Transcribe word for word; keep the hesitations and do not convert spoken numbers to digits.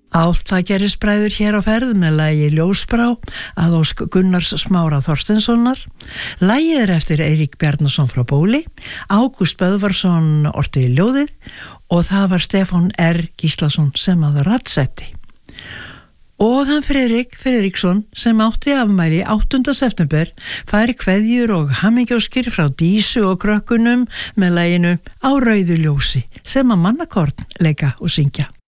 Áltagerðisbræður hér á ferð með lagi Ljósbrá að ósk Gunnars Smára Þorsteinssonar. Lagið er eftir Eirík Bjarnason frá Bóli, Ágúst Böðvarsson orti í ljóðið og það var Stefán R. Gíslason sem að raddsetti. Og hann Friðrik Friðriksson sem átti afmæli áttunda september fær kveðjur og hamingjóskir frá Dísu og krökkunum með laginu Á rauðu ljósi sem að Mannakorn leika og syngja.